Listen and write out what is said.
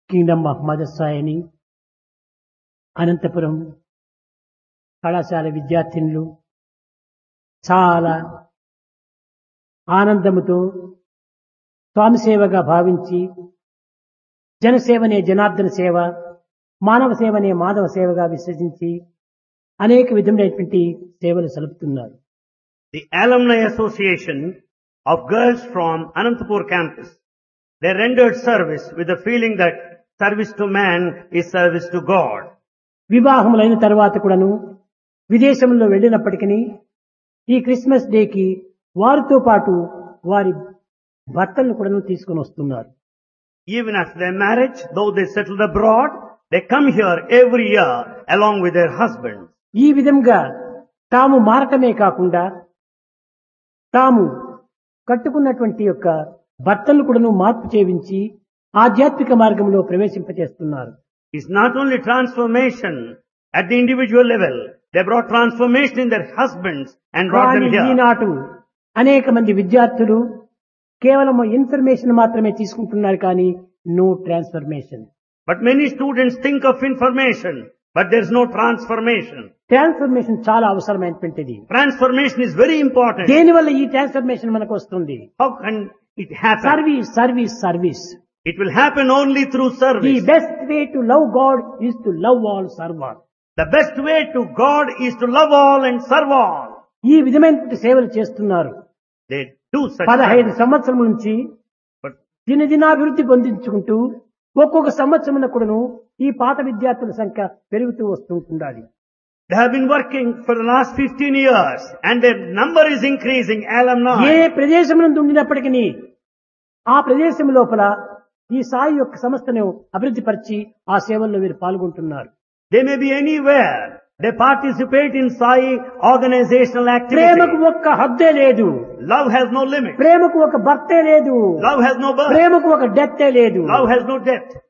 Kingdom of mother సాయిని అనంతపురం కళాశాల విద్యార్థినులు చాలా ఆనందముతో స్వామి సేవగా భావించి జనసేవనే జనార్దన సేవ, మానవ సేవనే మాధవ సేవగా విశ్వసించి అనేక విధమైనటువంటి సేవలు సలుపుతున్నారు. The Alumni Association of girls from Anantapur campus, they rendered service with the feeling that service to man is service to God. వివాహములైన తర్వాత కూడాను విదేశంలో వెళ్ళినప్పటికీ ఈ క్రిస్మస్ డేకి వారితో పాటు వారి భర్తలను కూడాను తీసుకొని వస్తున్నారు. Even after their marriage, though they settled abroad, they come here every year along with their husbands. ఈ విధంగా తాము మారటమే కాకుండా తాము కట్టుకున్నటువంటి యొక్క భర్తలను కూడాను మార్పు చేయించి ఆధ్యాత్మిక మార్గంలో ప్రవేశింపచేస్తున్నారు. It's not only transformation at the individual level, they brought transformation in their husbands and brought them here. ఈనాడు అనేక మంది విద్యార్థులు కేవలం ఇన్ఫర్మేషన్ మాత్రమే తీసుకుంటున్నారు కానీ no transformation. But many students think of information, but there's no transformation. Transformation చాలా అవసరమైనటువంటిది. Transformation is very important. దేనివల్ల ఈ ట్రాన్స్ఫర్మేషన్ మనకు వస్తుంది? How can it happen? Service service service. It will happen only through the service. Best way to love God is to love all serve all. The best way to God is to love all and serve all. ఈ విధమైనటువంటి సేవలు చేస్తున్నారు. They do such 15 service. సంవత్సరం నుంచి But దినదినాభివృద్ధి పొందించుకుంటూ ఒక్కొక్క సంవత్సరం కూడాను ఈ పాత విద్యార్థుల సంఖ్య పెరుగుతూ వస్తుంటుండాలి. they have been working for the last 15 years and their number is increasing, A alumni. ప్రదేశం నుండి ఉండినప్పటికీ ఆ ప్రదేశం లోపల ఈ సాయి యొక్క సంస్థను అభివృద్ధి పరిచి ఆ సేవల్లో వీరు పాల్గొంటున్నారు. They may be anywhere. They participate in Sai organizational ప్రేమకు activity. ఒక్క హద్దే లేదు. Love has no limit. ప్రేమకు ఒక బర్తే లేదు. Love has no birth. ప్రేమకు ఒక డెత్తే లేదు. Love has no depth.